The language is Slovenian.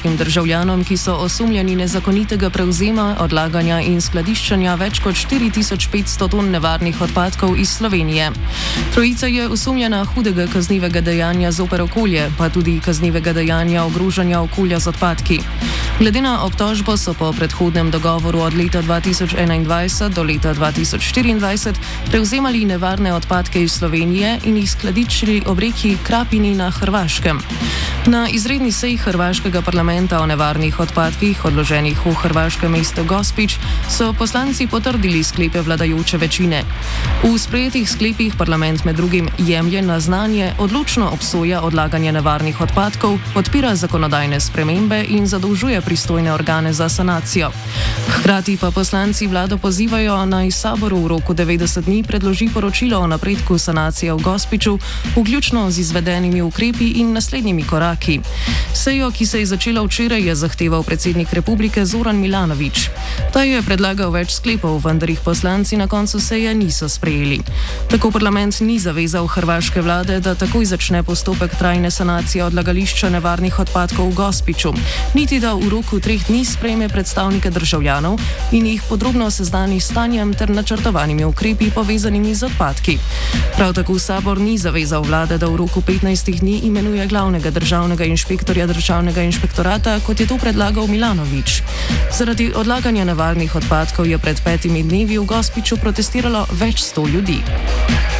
gospičkim državljanom, ki so osumljeni nezakonitega prevzema, odlaganja in skladiščenja več kot 4500 ton nevarnih odpadkov iz Slovenije. Trojica je osumljena hudega kaznivega dejanja zoper okolje, pa tudi kaznivega dejanja ogrožanja okolja z odpadki. Glede na obtožbo so po predhodnem dogovoru od leta 2021 do leta 2024 prevzemali nevarne odpadke iz Slovenije in jih skladiščili ob reki Krapini na Hrvaškem. Na izredni seji hrvaškega parlamenta o nevarnih odpadkih, odloženih v hrvaškem mestu Gospić, so poslanci potrdili sklepe vladajoče večine. V sprejetih sklepih parlament med drugim jemlje na znanje, odločno obsoja odlaganje nevarnih odpadkov, podpira zakonodajne spremembe in zadolžuje pristojne organe za sanacijo. Hkrati pa poslanci vlado pozivajo, naj saboru v roku 90 dni predloži poročilo o napredku sanacije v Gospiću, vključno z izvedenimi ukrepi in naslednjimi koraki. Sejo, ki se je začela včeraj, je zahteval predsednik republike Zoran Milanović. Ta je predlagal več sklepov, vendar jih poslanci na koncu seje niso sprejeli. Tako parlament ni zavezal hrvaške vlade, da takoj začne postopek trajne sanacije odlagališča nevarnih odpadkov v Gospiću, niti da v roku 3 dni sprejme predstavnike državljanov in jih podrobno seznani s stanjem ter načrtovanimi ukrepi povezanimi z odpadki. Prav tako sabor ni zavezal vlade, da v roku 15 dni imenuje glavnega državnega inšpektorja državnega inšpektorata, kot je to predlagal Milanović. Zaradi odlaganja nevarnih odpadkov je pred 5 dnevi v Gospiću protestiralo več 100 ljudi.